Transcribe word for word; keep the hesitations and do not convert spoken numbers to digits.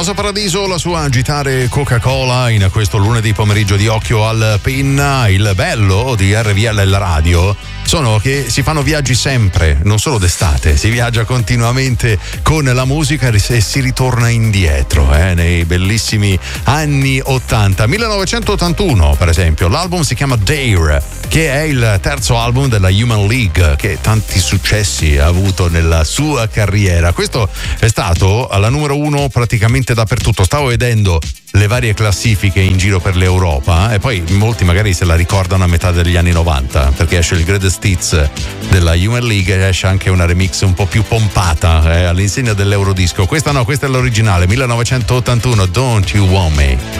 Mosso Paradiso, la sua agitare Coca-Cola in questo lunedì pomeriggio di Occhio al Pinna. Il bello di R V L e la radio sono che si fanno viaggi sempre, non solo d'estate, si viaggia continuamente con la musica e si ritorna indietro eh, nei bellissimi anni ottanta. millenovecentottantuno per esempio, l'album si chiama Dare, che è il terzo album della Human League, che tanti successi ha avuto nella sua carriera. Questo è stato alla numero uno praticamente dappertutto. Stavo vedendo le varie classifiche in giro per l'Europa e poi molti magari se la ricordano a metà degli anni novanta, perché esce il Greatest Hits della Human League e esce anche una remix un po' più pompata eh, all'insegna dell'Eurodisco. Questa no, questa è l'originale, millenovecentottantuno, Don't You Want Me.